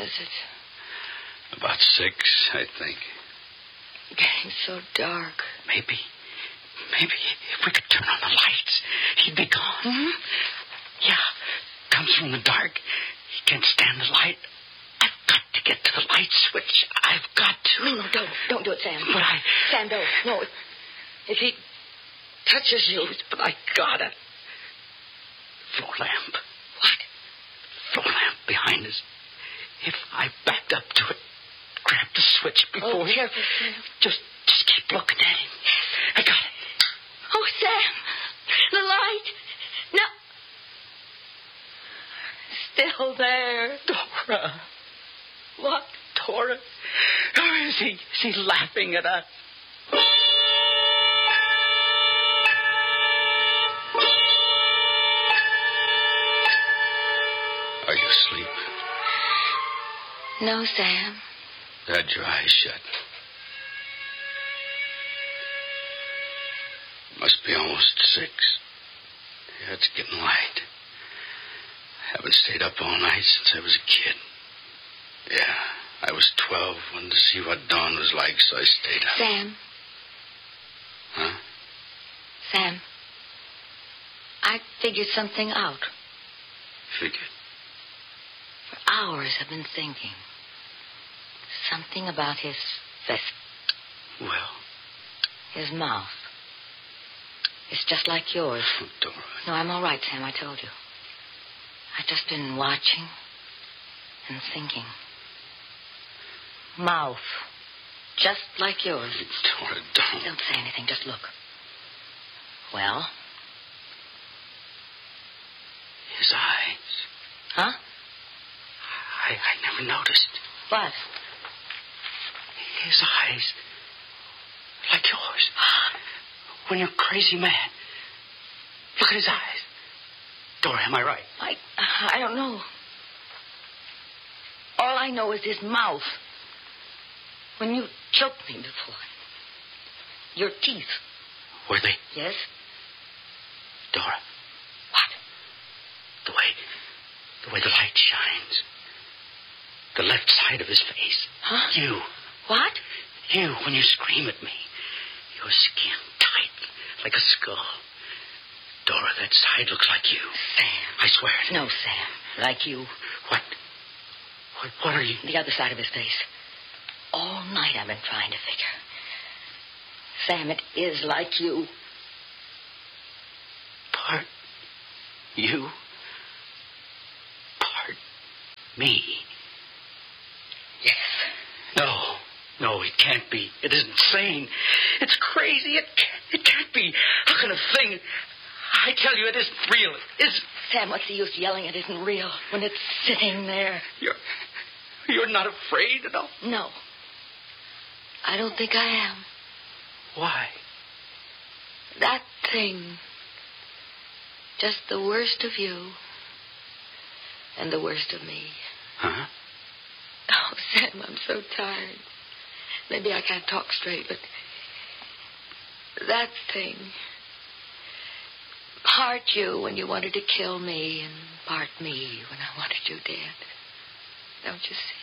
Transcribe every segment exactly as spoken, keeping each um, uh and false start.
is it? About six, I think. Getting so dark. Maybe, maybe if we could turn on the lights, he'd be gone. Mm-hmm. Yeah, comes from the dark. He can't stand the light. I've got to get to the light switch. I've got to. No, no, don't. Don't do it, Sam. But I... Sam, don't. No, if, if he touches you... But I gotta. Floor lamp. What? Floor lamp behind us. If I backed up to it, grab the switch before... Oh, careful, Sam. Just, just keep looking at him. I got it. Oh, Sam. The light. No. Still there. Dora. What? Dora. Or is he, is he laughing at us? Are you asleep? No, Sam. Had your eyes shut. Must be almost six. Yeah, it's getting light. I haven't stayed up all night since I was a kid. Yeah, I was twelve, wanted to see what dawn was like, so I stayed up. Sam. Huh? Sam. I figured something out. Figured? For hours I've been thinking. Something about his fist. Well? His mouth. It's just like yours. Oh, Dora. No, I'm all right, Sam, I told you. I've just been watching and thinking. Mouth. Just like yours. Dora, don't. Don't say anything, just look. Well? His eyes. Huh? I, I never noticed. What? His eyes. Like yours. When you're crazy mad. Look at his eyes. Dora, am I right? I, I don't know. All I know is his mouth. When you choked me before. Your teeth. Were they? Yes? Dora. What? The way, the way the light shines. The left side of his face. Huh? You. What? You, when you scream at me. Your skin tight, like a skull. Dora, that side looks like you. Sam. I swear it. No, Sam. Like you. What? What, what are you... The other side of his face. All night I've been trying to figure. Sam, it is like you. Part you. Part me. Yes. No. No, it can't be. It isn't sane. It's crazy. It can't, it can't be. How can a thing... I tell you, it isn't real. It isn't. Sam, what's the use yelling it isn't real when it's sitting there? You're... You're not afraid at all? No. I don't think I am. Why? That thing. Just the worst of you. And the worst of me. Huh? Oh, Sam, I'm so tired. Maybe I can't talk straight, but... that thing... part you when you wanted to kill me, and part me when I wanted you dead. Don't you see?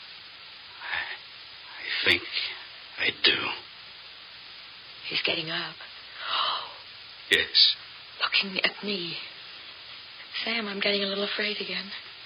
I, I think I do. He's getting up. Yes. Looking at me. Sam, I'm getting a little afraid again.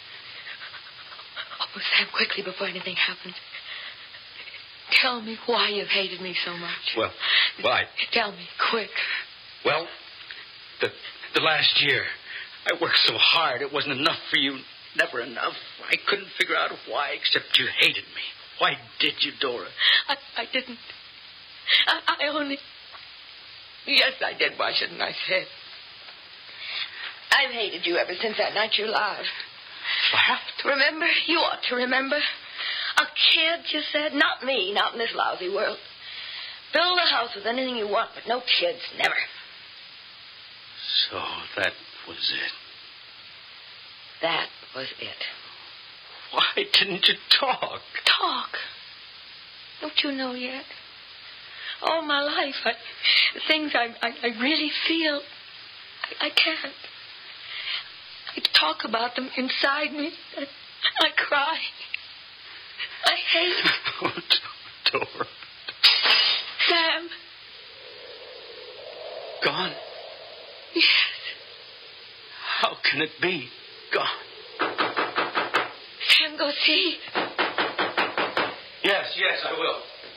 Oh, Sam, quickly before anything happens. Tell me why you've hated me so much. Well, why? Tell me, quick. Well, the, the last year, I worked so hard. It wasn't enough for you. Never enough. I couldn't figure out why, except you hated me. Why did you, Dora? I, I didn't. I, I only... Yes, I did. Why shouldn't I say it? I've hated you ever since that night you lied. Laughed? Remember? You ought to remember. A kid, you said? Not me, not in this lousy world. Build a house with anything you want, but no kids, never. So that was it. That was it. Why didn't you talk? Talk? Don't you know yet? All my life, I, the things I, I, I really feel, I, I can't. I talk about them inside me. I, I cry. I hate... Oh, Dora. Sam. Gone? Yes. How can it be? Gone. Sam, go see. Yes, yes, I will.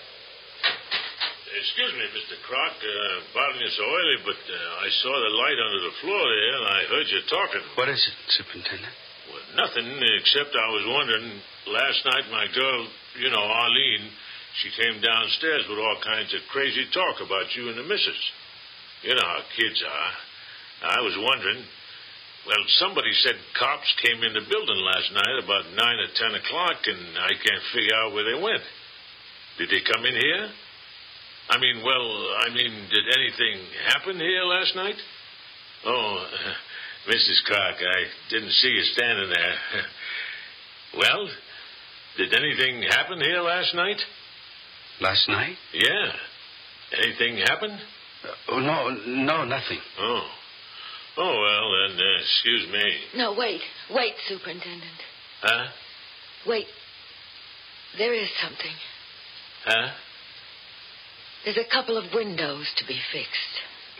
Excuse me, Mister Croc. Uh, pardon you so early, but uh, I saw the light under the floor there, and I heard you talking. What is it, Superintendent? Well, nothing, except I was wondering, last night my girl, you know, Arlene, she came downstairs with all kinds of crazy talk about you and the missus. You know how kids are. I was wondering, well, somebody said cops came in the building last night about nine or ten o'clock, and I can't figure out where they went. Did they come in here? I mean, well, I mean, did anything happen here last night? Oh, uh, Missus Clark, I didn't see you standing there. Well, did anything happen here last night? Last night? Yeah. Anything happen? Uh, oh, no, no, nothing. Oh. Oh, well, then, uh, excuse me. No, wait. Wait, Superintendent. Huh? Wait. There is something. Huh? There's a couple of windows to be fixed.